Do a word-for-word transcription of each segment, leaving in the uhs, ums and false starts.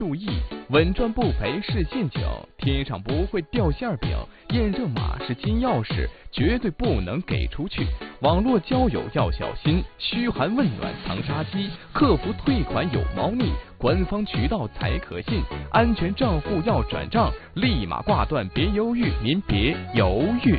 注意，稳赚不赔是陷阱，天上不会掉馅饼，验证码是金钥匙，绝对不能给出去。网络交友要小心，嘘寒问暖藏杀机，客服退款有猫腻，官方渠道才可信，安全账户要转账，立马挂断，别犹豫，您别犹豫。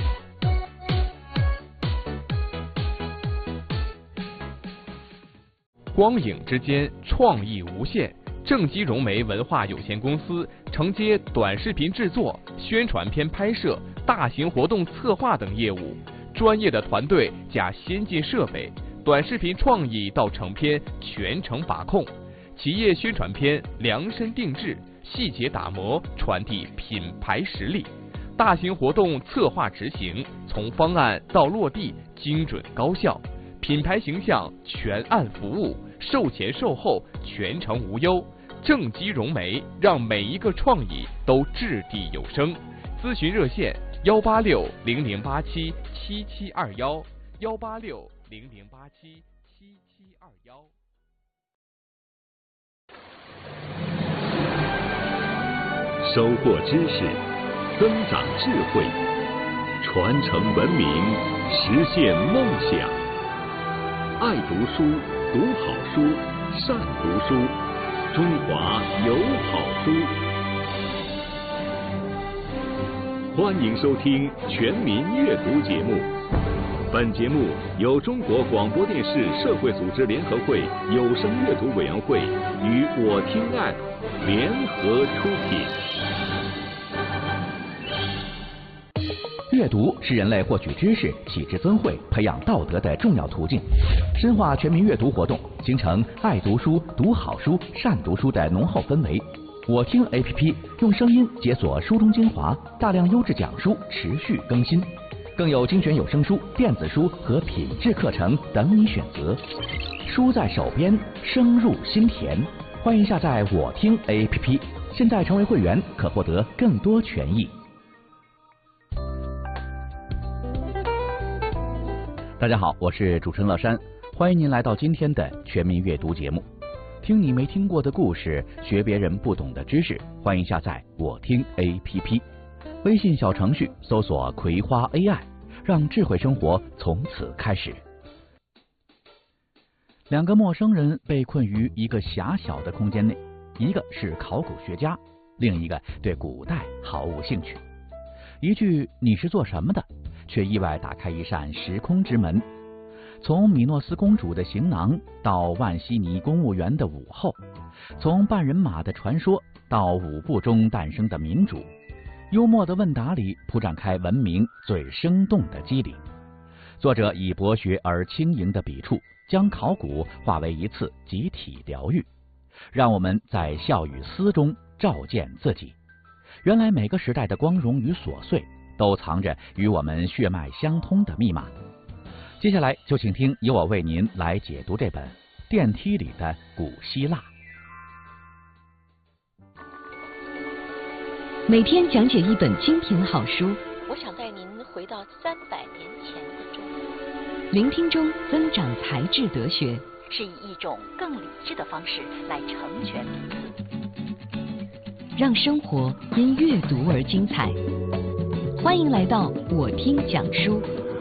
光影之间，创意无限。正畸融媒文化有限公司承接短视频制作、宣传片拍摄、大型活动策划等业务，专业的团队加先进设备，短视频创意到成片全程把控，企业宣传片量身定制，细节打磨，传递品牌实力。大型活动策划执行，从方案到落地精准高效，品牌形象全案服务，售前售后全程无忧。正畸融媒让每一个创意都掷地有声。咨询热线：幺八六零零八七七七二幺，幺八六零零八七七七二幺。 收获知识，增长智慧，传承文明，实现梦想。爱读书，读好书，善读书。中华有好书，欢迎收听全民阅读节目。本节目由中国广播电视社会组织联合会有声阅读委员会与我听 A P P 联合出品。 阅读是人类获取知识、启智增慧、培养道德的重要途径。深化全民阅读活动，形成爱读书、读好书、善读书的浓厚氛围。我听 A P P 用声音解锁书中精华，大量优质讲书持续更新，更有精选有声书、电子书和品质课程等你选择。书在手边，声入心田。欢迎下载我听 A P P， 现在成为会员可获得更多权益。大家好，我是主持人乐山，欢迎您来到今天的全民阅读节目。听你没听过的故事，学别人不懂的知识，欢迎下载我听 A P P， 微信小程序搜索葵花 A I， 让智慧生活从此开始。两个陌生人被困于一个狭小的空间内，一个是考古学家，另一个对古代毫无兴趣。一句你是做什么的，却意外打开一扇时空之门。从米诺斯公主的行囊到万希尼公务员的武后，从半人马的传说到舞步中诞生的民主，幽默的问答里铺展开文明最生动的机理。作者以博学而轻盈的笔触，将考古化为一次集体疗愈，让我们在笑与思中照见自己。原来每个时代的光荣与琐碎都藏着与我们血脉相通的密码。接下来就请听由我为您来解读这本《电梯里的古希腊》。 每天讲解一本精品好书， 我想带您回到三百年前的中国。 聆听中增长才智德学， 是以一种更理智的方式来成全彼此， 让生活因阅读而精彩。欢迎来到我听讲书。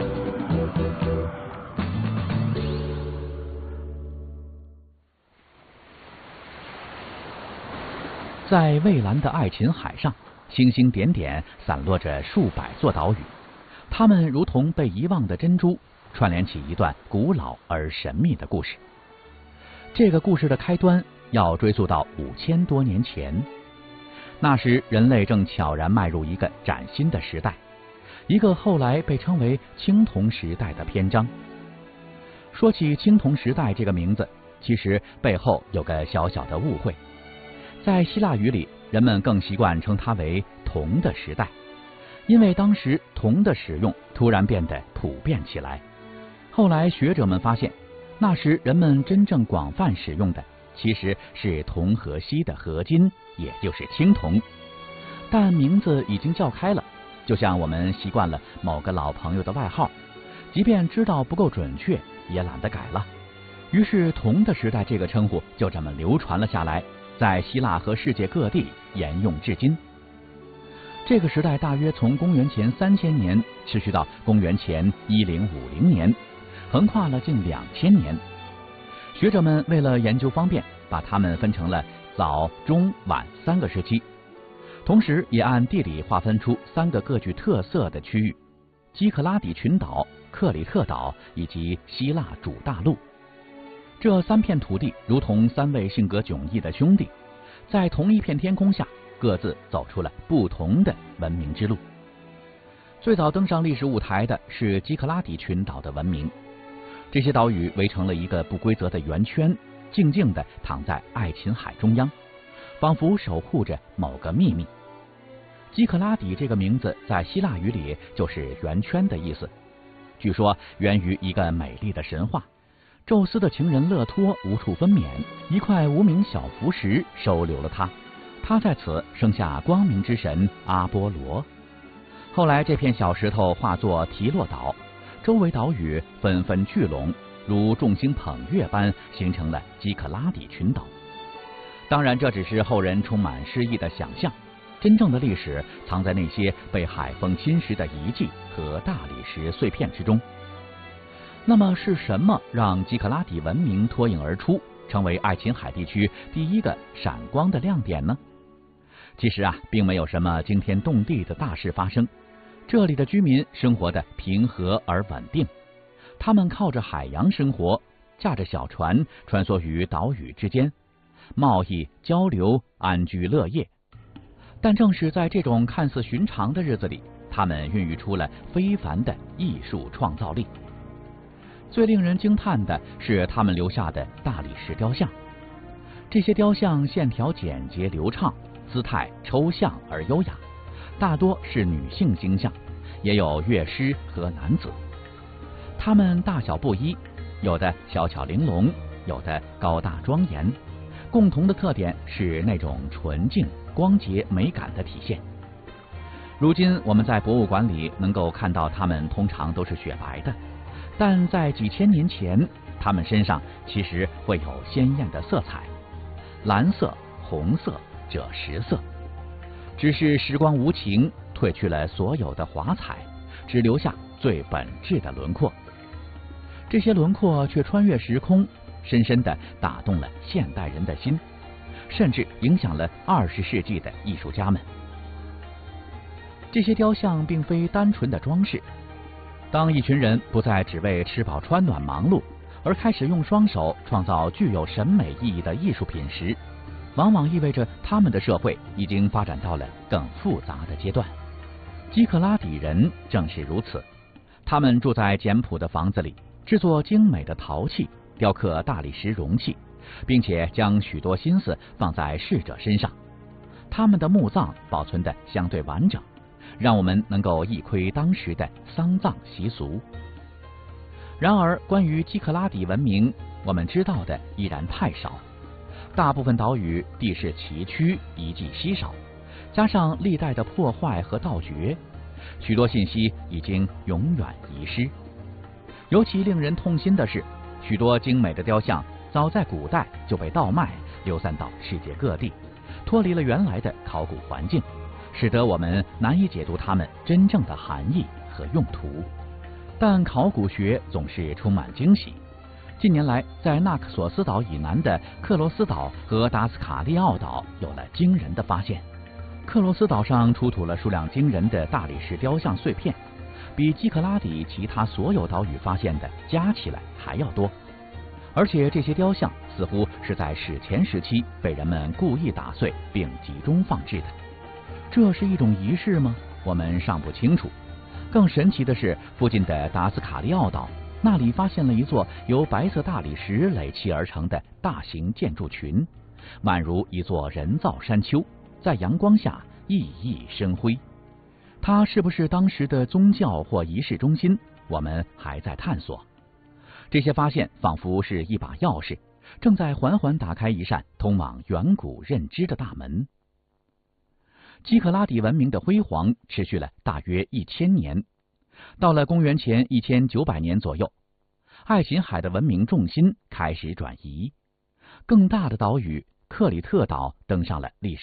在蔚蓝的爱琴海上，星星点点散落着数百座岛屿，它们如同被遗忘的珍珠，串联起一段古老而神秘的故事。这个故事的开端要追溯到五千多年前，那时人类正悄然迈入一个崭新的时代，一个后来被称为青铜时代的篇章。说起青铜时代这个名字，其实背后有个小小的误会。在希腊语里，人们更习惯称它为铜的时代，因为当时铜的使用突然变得普遍起来。后来学者们发现，那时人们真正广泛使用的其实是铜和锡的合金，也就是青铜。但名字已经叫开了，就像我们习惯了某个老朋友的外号，即便知道不够准确，也懒得改了。于是铜的时代这个称呼就这么流传了下来， 在希腊和世界各地沿用至今。这个时代大约从公元前三千年持续到公元前一零五零年，横跨了近两千年。学者们为了研究方便，把它们分成了早、中、晚三个时期，同时也按地理划分出三个各具特色的区域：基克拉底群岛、克里特岛以及希腊主大陆。这三片土地如同三位性格迥异的兄弟，在同一片天空下各自走出了不同的文明之路。最早登上历史舞台的是基克拉底群岛的文明，这些岛屿围成了一个不规则的圆圈，静静地躺在爱琴海中央，仿佛守护着某个秘密。基克拉底这个名字在希腊语里就是圆圈的意思，据说源于一个美丽的神话。宙斯的情人勒托无处分娩，一块无名小浮石收留了他，他在此生下光明之神阿波罗。后来这片小石头化作提洛岛，周围岛屿纷纷聚拢，如众星捧月般形成了基克拉底群岛。当然这只是后人充满诗意的想象，真正的历史藏在那些被海风侵蚀的遗迹和大理石碎片之中。那么是什么让基克拉底文明脱颖而出，成为爱琴海地区第一个闪光的亮点呢？其实啊，并没有什么惊天动地的大事发生，这里的居民生活的平和而稳定，他们靠着海洋生活，驾着小船穿梭于岛屿之间，贸易交流，安居乐业。但正是在这种看似寻常的日子里，他们孕育出了非凡的艺术创造力。最令人惊叹的是他们留下的大理石雕像，这些雕像线条简洁流畅，姿态抽象而优雅，大多是女性形象，也有乐师和男子。他们大小不一，有的小巧玲珑，有的高大庄严，共同的特点是那种纯净、光洁、美感的体现。如今我们在博物馆里能够看到它们通常都是雪白的，但在几千年前，它们身上其实会有鲜艳的色彩，蓝色、红色、赭石色。只是时光无情，褪去了所有的华彩，只留下最本质的轮廓。这些轮廓却穿越时空，深深地打动了现代人的心，甚至影响了二十世纪的艺术家们。这些雕像并非单纯的装饰，当一群人不再只为吃饱穿暖忙碌，而开始用双手创造具有审美意义的艺术品时，往往意味着他们的社会已经发展到了更复杂的阶段。基克拉底人正是如此，他们住在简朴的房子里，制作精美的陶器，雕刻大理石容器，并且将许多心思放在逝者身上。他们的墓葬保存得相对完整，让我们能够一窥当时的丧葬习俗。然而，关于基克拉底文明，我们知道的依然太少。大部分岛屿地势崎岖，遗迹稀少，加上历代的破坏和盗掘，许多信息已经永远遗失。尤其令人痛心的是，许多精美的雕像早在古代就被盗卖，流散到世界各地，脱离了原来的考古环境，使得我们难以解读它们真正的含义和用途。但考古学总是充满惊喜。近年来，在纳克索斯岛以南的克罗斯岛和达斯卡利奥岛有了惊人的发现。克罗斯岛上出土了数量惊人的大理石雕像碎片，比基克拉底其他所有岛屿发现的加起来还要多。而且这些雕像似乎是在史前时期被人们故意打碎并集中放置的。这是一种仪式吗？我们尚不清楚。更神奇的是，附近的达斯卡利奥岛，那里发现了一座由白色大理石垒砌而成的大型建筑群，宛如一座人造山丘，在阳光下熠熠生辉。它是不是当时的宗教或仪式中心，我们还在探索。这些发现仿佛是一把钥匙，正在缓缓打开一扇通往远古认知的大门。基克拉底文明的辉煌持续了大约一千年，到了公元前一千九百年左右，爱琴海的文明重心开始转移，更大的岛屿克里特岛登上了历史